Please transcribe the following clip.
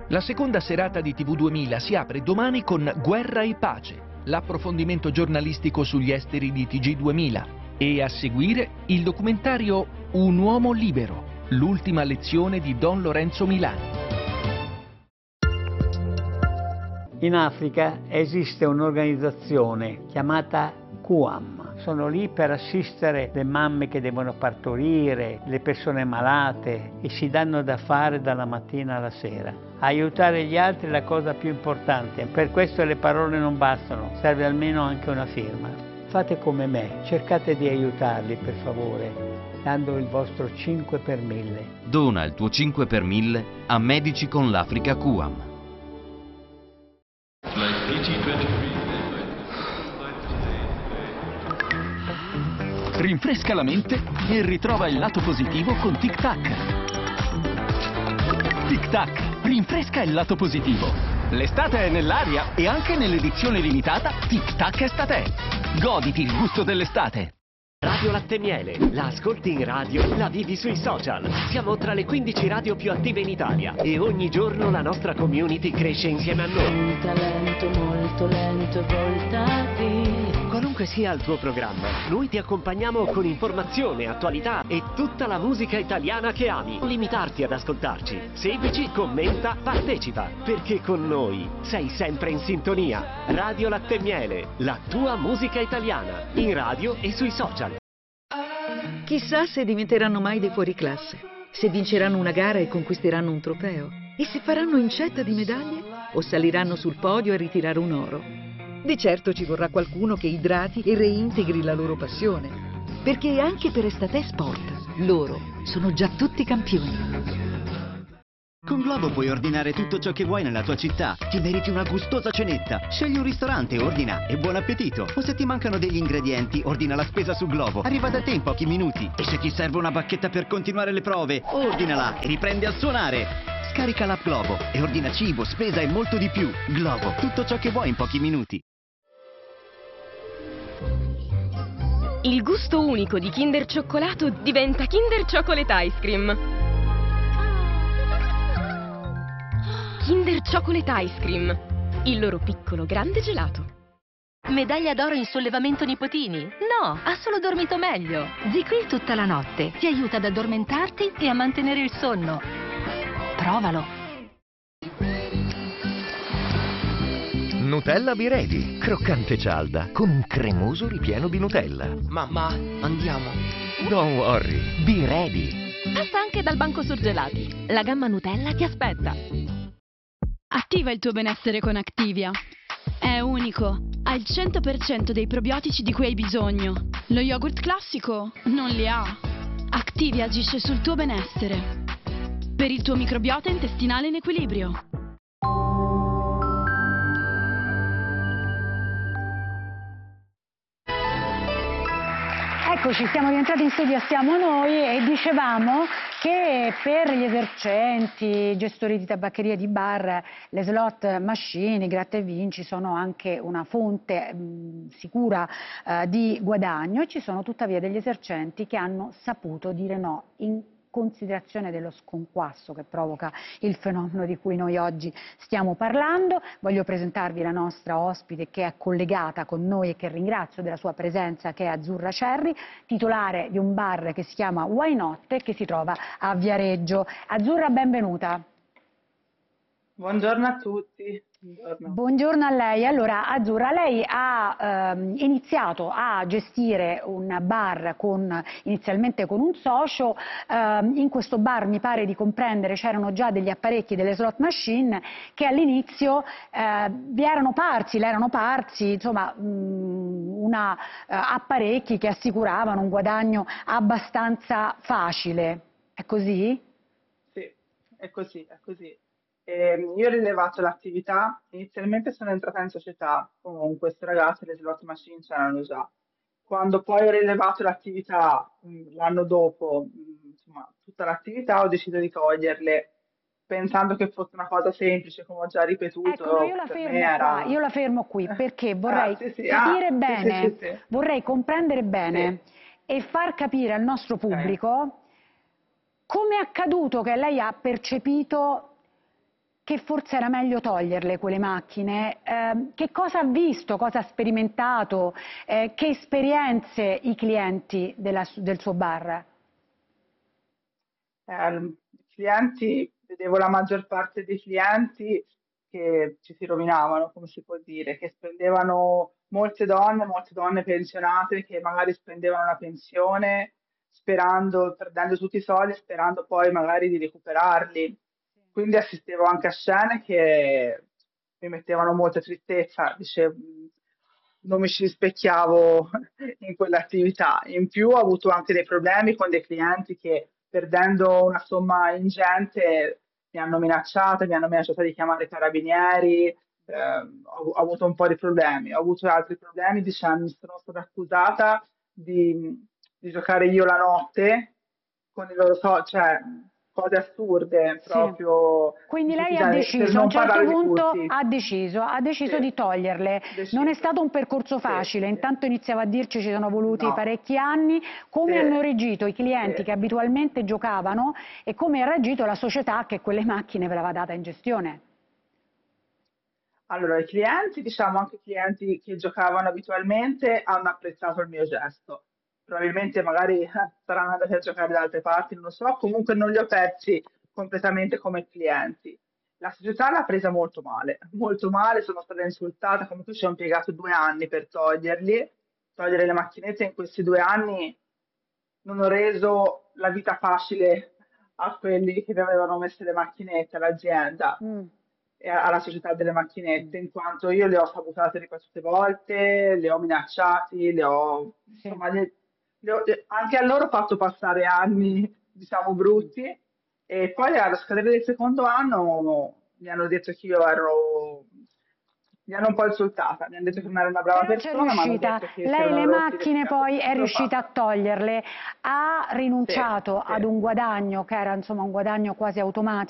La seconda serata di TV 2000 si apre domani con Guerra e Pace, l'approfondimento giornalistico sugli esteri di TG 2000 e a seguire il documentario Un uomo libero, l'ultima lezione di Don Lorenzo Milani. In Africa esiste un'organizzazione chiamata QAM. Sono lì per assistere le mamme che devono partorire, le persone malate e si danno da fare dalla mattina alla sera. Aiutare gli altri è la cosa più importante, per questo le parole non bastano, serve almeno anche una firma. Fate come me, cercate di aiutarli per favore, dando il vostro 5 per 1000. Dona il tuo 5 per 1000 a Medici con l'Africa QAM. Rinfresca la mente e ritrova il lato positivo con Tic Tac. Tic Tac, rinfresca il lato positivo. L'estate è nell'aria e anche nell'edizione limitata Tic Tac Estate. Goditi il gusto dell'estate. Radio Latte Miele, la ascolti in radio, la vivi sui social. Siamo tra le 15 radio più attive in Italia e ogni giorno la nostra community cresce insieme a noi. Un talento molto lento e voltati. Qualunque sia il tuo programma, noi ti accompagniamo con informazione, attualità e tutta la musica italiana che ami. Non limitarti ad ascoltarci. Seguici, commenta, partecipa, perché con noi sei sempre in sintonia. Radio Latte Miele, la tua musica italiana, in radio e sui social. Chissà se diventeranno mai dei fuoriclasse, se vinceranno una gara e conquisteranno un trofeo, e se faranno incetta di medaglie o saliranno sul podio a ritirare un oro. Di certo ci vorrà qualcuno che idrati e reintegri la loro passione, perché anche per Estate Sport loro sono già tutti campioni. Con Globo puoi ordinare tutto ciò che vuoi nella tua città. Ti meriti una gustosa cenetta. Scegli un ristorante, ordina e buon appetito. O se ti mancano degli ingredienti, ordina la spesa su Globo. Arriva da te in pochi minuti. E se ti serve una bacchetta per continuare le prove, ordinala e riprendi a suonare. Scarica l'app Globo e ordina cibo, spesa e molto di più. Globo, tutto ciò che vuoi in pochi minuti. Il gusto unico di Kinder Cioccolato diventa Kinder Chocolate Ice Cream. Kinder Chocolate Ice Cream, il loro piccolo grande gelato. Medaglia d'oro in sollevamento nipotini? No, ha solo dormito meglio. ZzzQuil tutta la notte ti aiuta ad addormentarti e a mantenere il sonno. Provalo. Nutella Be Ready, croccante cialda, con un cremoso ripieno di Nutella. Mamma, andiamo. Don't worry, Be Ready. Passa anche dal banco surgelati. La gamma Nutella ti aspetta. Attiva il tuo benessere con Activia. È unico, ha il 100% dei probiotici di cui hai bisogno. Lo yogurt classico non li ha. Activia agisce sul tuo benessere. Per il tuo microbiota intestinale in equilibrio. Eccoci, siamo rientrati in studio, siamo noi e dicevamo che per gli esercenti, gestori di tabaccherie e di bar, le slot machine, i gratta e vinci sono anche una fonte sicura di guadagno, e ci sono tuttavia degli esercenti che hanno saputo dire no in considerazione dello sconquasso che provoca il fenomeno di cui noi oggi stiamo parlando. Voglio presentarvi la nostra ospite che è collegata con noi e che ringrazio della sua presenza, che è Azzurra Cerri, titolare di un bar che si chiama Why Not e che si trova a Viareggio. Azzurra, benvenuta. Buongiorno a tutti. Buongiorno. Buongiorno a lei. Allora, Azzurra, lei ha iniziato a gestire un bar inizialmente con un socio. In questo bar, mi pare di comprendere, c'erano già degli apparecchi, delle slot machine, che all'inizio le erano parsi, insomma, apparecchi che assicuravano un guadagno abbastanza facile. È così? Sì, è così, è così. Io ho rilevato l'attività, inizialmente sono entrata in società con questo ragazzo, le slot machine c'erano già. Quando poi ho rilevato l'attività l'anno dopo, insomma, tutta l'attività, ho deciso di toglierle, pensando che fosse una cosa semplice, come ho già ripetuto. Ecco, io la fermo qui perché vorrei capire bene, vorrei comprendere bene e far capire al nostro pubblico come è accaduto che lei ha percepito che forse era meglio toglierle quelle macchine. Che cosa ha visto, cosa ha sperimentato, che esperienze i clienti del suo bar? I clienti, vedevo la maggior parte dei clienti che ci si rovinavano, come si può dire, che spendevano molte donne pensionate che magari spendevano la pensione sperando, perdendo tutti i soldi, sperando poi magari di recuperarli. Quindi assistevo anche a scene che mi mettevano molta tristezza, dicevo, non mi ci rispecchiavo in quell'attività. In più ho avuto anche dei problemi con dei clienti che perdendo una somma ingente mi hanno minacciato di chiamare i carabinieri, ho avuto un po' di problemi, ho avuto altri problemi dicendo sono stata accusata di giocare io la notte con i loro cioè cose assurde proprio. Quindi lei per ha deciso, a non un certo parlare di punto furti. ha deciso Sì. di toglierle. Non è stato un percorso facile, intanto iniziava a dirci ci sono voluti parecchi anni. Come hanno reagito i clienti che abitualmente giocavano e come ha reagito la società che quelle macchine ve l'aveva data in gestione? Allora, i clienti, diciamo anche i clienti che giocavano abitualmente, hanno apprezzato il mio gesto. Probabilmente magari saranno andati a giocare da altre parti, non lo so, comunque non li ho persi completamente come clienti. La società l'ha presa molto male, sono stata insultata, comunque ci ho impiegato 2 anni per togliere le macchinette. In questi 2 anni non ho reso la vita facile a quelli che mi avevano messo le macchinette, all'azienda e alla società delle macchinette, in quanto io le ho sabotate ripetute volte, le ho minacciati, insomma, anche a loro ho fatto passare anni, diciamo, brutti, e poi allo scadere del secondo anno mi hanno detto che mi hanno un po' insultata, mi hanno detto che non ero una brava persona, ma hanno detto che Lei le macchine poi è riuscita a toglierle, ha rinunciato ad un guadagno che era insomma un guadagno quasi automatico.